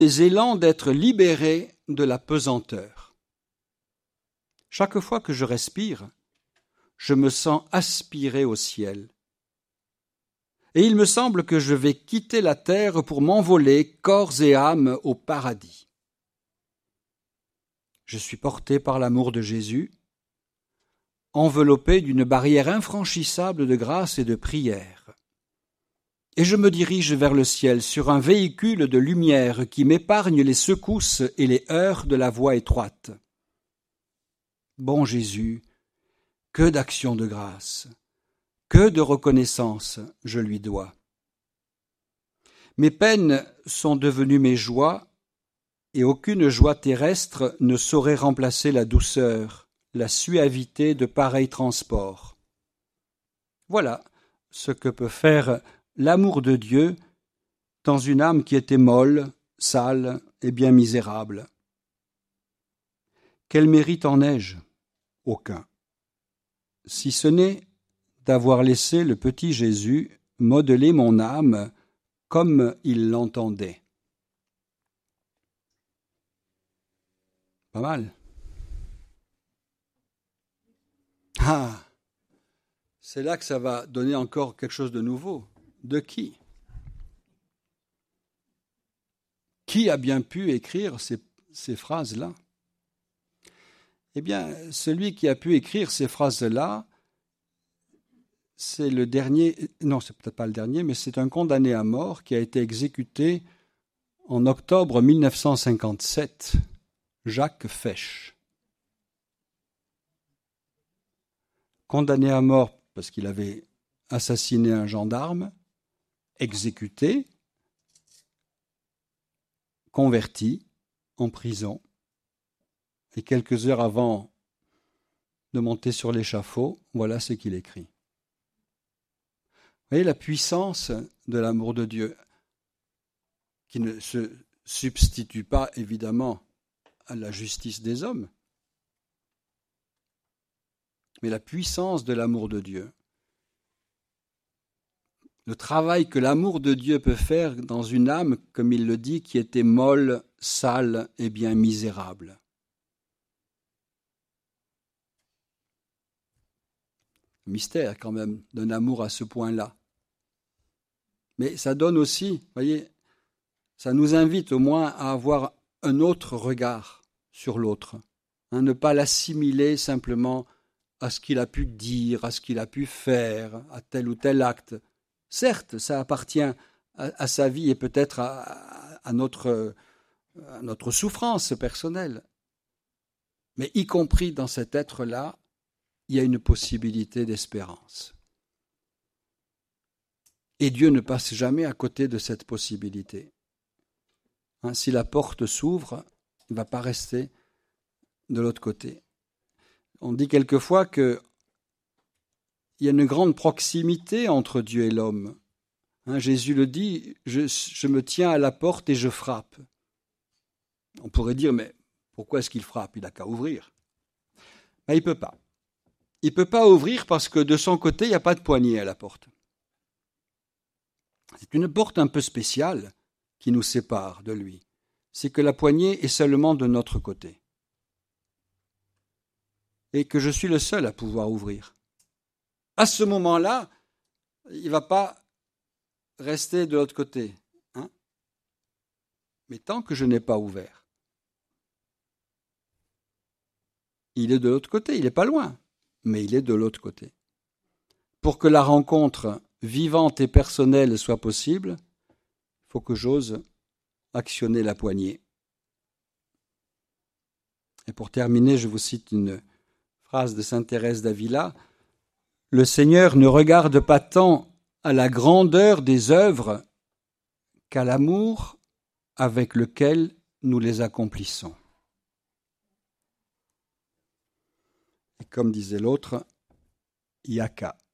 élans d'être libéré de la pesanteur. Chaque fois que je respire, je me sens aspiré au ciel. Et il me semble que je vais quitter la terre pour m'envoler, corps et âme, au paradis. Je suis porté par l'amour de Jésus, enveloppé d'une barrière infranchissable de grâce et de prière. Et je me dirige vers le ciel sur un véhicule de lumière qui m'épargne les secousses et les heurts de la voie étroite. Bon Jésus, que d'actions de grâce, que de reconnaissance je lui dois. Mes peines sont devenues mes joies, et aucune joie terrestre ne saurait remplacer la douceur, la suavité de pareils transports. Voilà ce que peut faire l'amour de Dieu dans une âme qui était molle, sale et bien misérable. Quel mérite en ai-je ? Aucun. Si ce n'est d'avoir laissé le petit Jésus modeler mon âme comme il l'entendait. Pas mal. Ah, c'est là que ça va donner encore quelque chose de nouveau. De qui ? Qui a bien pu écrire ces phrases-là ? Eh bien, celui qui a pu écrire ces phrases-là, c'est le dernier, non, c'est peut-être pas le dernier, mais c'est un condamné à mort qui a été exécuté en octobre 1957, Jacques Fesch. Condamné à mort parce qu'il avait assassiné un gendarme, exécuté, converti, en prison, et quelques heures avant de monter sur l'échafaud, voilà ce qu'il écrit. Vous voyez la puissance de l'amour de Dieu, qui ne se substitue pas évidemment à la justice des hommes, mais la puissance de l'amour de Dieu. Le travail que l'amour de Dieu peut faire dans une âme, comme il le dit, qui était molle, sale et bien misérable. Mystère quand même d'un amour à ce point-là. Mais ça donne aussi, vous voyez, ça nous invite au moins à avoir un autre regard sur l'autre, ne pas l'assimiler simplement à ce qu'il a pu dire, à ce qu'il a pu faire, à tel ou tel acte. Certes, ça appartient à sa vie et peut-être à notre souffrance personnelle. Mais y compris dans cet être-là, il y a une possibilité d'espérance. Et Dieu ne passe jamais à côté de cette possibilité. Si la porte s'ouvre, il ne va pas rester de l'autre côté. On dit quelquefois qu'il y a une grande proximité entre Dieu et l'homme. Jésus le dit, je me tiens à la porte et je frappe. On pourrait dire, mais pourquoi est-ce qu'il frappe ? Il n'a qu'à ouvrir. Mais il ne peut pas. Il ne peut pas ouvrir parce que de son côté, il n'y a pas de poignée à la porte. C'est une porte un peu spéciale qui nous sépare de lui. C'est que la poignée est seulement de notre côté. Et que je suis le seul à pouvoir ouvrir. À ce moment-là, il ne va pas rester de l'autre côté. Mais tant que je n'ai pas ouvert, il est de l'autre côté, il n'est pas loin, mais il est de l'autre côté. Pour que la rencontre vivante et personnelle soit possible, il faut que j'ose actionner la poignée. Et pour terminer, je vous cite une phrase de sainte Thérèse d'Avila. « Le Seigneur ne regarde pas tant à la grandeur des œuvres qu'à l'amour avec lequel nous les accomplissons. » Et comme disait l'autre, Yaka.